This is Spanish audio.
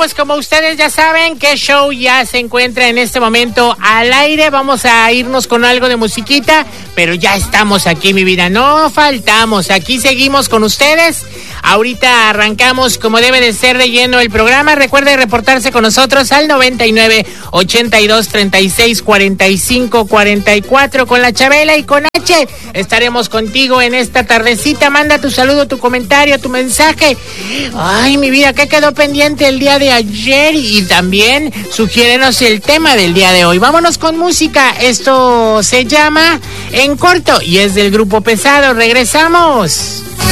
pues como ustedes ya saben, que show ya se encuentra en este momento al aire. Vamos a irnos con algo de musiquita, pero ya estamos aquí, mi vida. No faltamos, aquí seguimos con ustedes. Ahorita arrancamos como debe de ser de lleno el programa. Recuerde reportarse con nosotros al 99 82 36 45 44 con la Chabela y con H. Estaremos contigo en esta tardecita. Manda tu saludo, tu comentario, tu mensaje. Ay, mi vida, ¿qué quedó pendiente el día de ayer? Y también sugiérenos el tema del día de hoy. Vámonos con música. Esto se llama En Corto y es del Grupo Pesado. Regresamos.